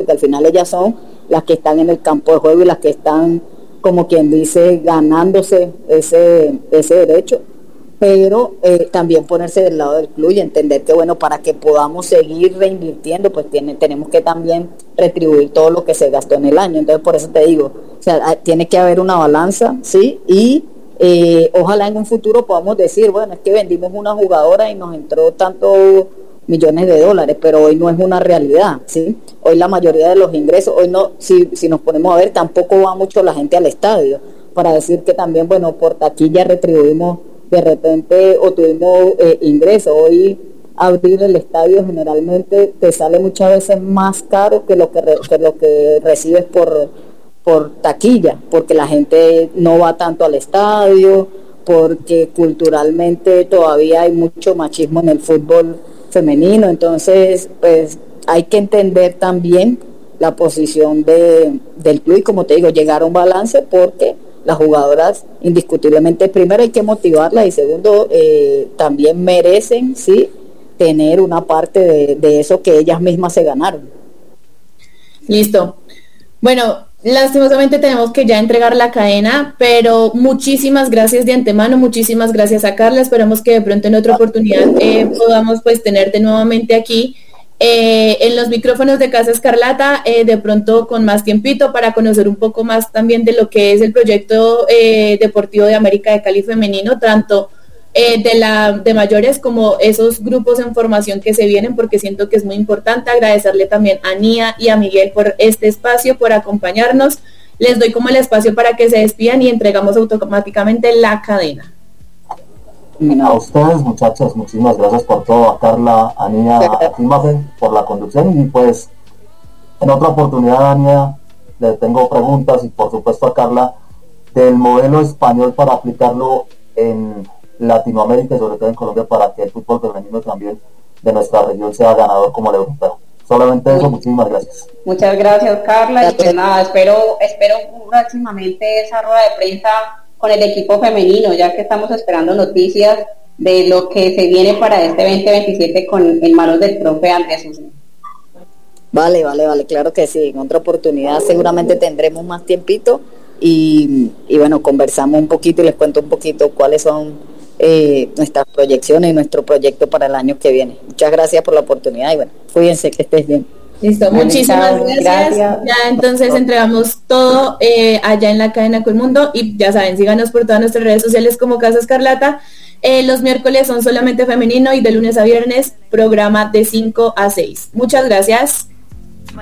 porque al final ellas son las que están en el campo de juego y las que están, como quien dice, ganándose ese derecho, pero también ponerse del lado del club y entender que, bueno, para que podamos seguir reinvirtiendo, pues tenemos que también retribuir todo lo que se gastó en el año. Entonces, por eso te digo, o sea, tiene que haber una balanza, ¿sí? Y ojalá en un futuro podamos decir, bueno, es que vendimos una jugadora y nos entró tantos millones de dólares, pero hoy no es una realidad, ¿sí? Hoy la mayoría de los ingresos, hoy no, si nos ponemos a ver, tampoco va mucho la gente al estadio, para decir que también, bueno, por taquilla retribuimos de repente o tuvimos ingresos. Hoy abrir el estadio generalmente te sale muchas veces más caro que lo que recibes por taquilla, porque la gente no va tanto al estadio, porque culturalmente todavía hay mucho machismo en el fútbol femenino. Entonces pues hay que entender también la posición del club y, como te digo, llegar a un balance, porque las jugadoras indiscutiblemente, primero hay que motivarlas y segundo también merecen, sí, tener una parte de eso que ellas mismas se ganaron. Listo. Bueno, lastimosamente tenemos que ya entregar la cadena, pero muchísimas gracias de antemano, muchísimas gracias a Carla. Esperamos que de pronto en otra oportunidad podamos pues tenerte nuevamente aquí en los micrófonos de Casa Escarlata, de pronto con más tiempito para conocer un poco más también de lo que es el proyecto deportivo de América de Cali femenino, tanto de mayores como esos grupos en formación que se vienen, porque siento que es muy importante. Agradecerle también a Nia y a Miguel por este espacio, por acompañarnos. Les doy como el espacio para que se despidan y entregamos automáticamente la cadena. A ustedes, muchachos, muchísimas gracias por todo, a Carla, a Nia, a Timafen por la conducción, y pues en otra oportunidad, a Nia le tengo preguntas, y por supuesto a Carla, del modelo español para aplicarlo en Latinoamérica y sobre todo en Colombia, para que el fútbol femenino también de nuestra región sea ganador como el europeo. Solamente eso, muchísimas gracias. Muchas gracias, Carla, y pues nada, espero próximamente esa rueda de prensa con el equipo femenino, ya que estamos esperando noticias de lo que se viene para este 2027 con en manos del profe Andrés Usme. Vale, claro que sí. En otra oportunidad seguramente tendremos más tiempito y bueno, conversamos un poquito y les cuento un poquito cuáles son nuestras proyecciones y nuestro proyecto para el año que viene. Muchas gracias por la oportunidad y bueno, cuídense, que estés bien. Listo, muchísimas gracias. Ya entonces entregamos todo allá en la cadena Colmundo, y ya saben, síganos por todas nuestras redes sociales como Casa Escarlata. Los miércoles son solamente femenino y de lunes a viernes programa de 5 a 6. Muchas gracias.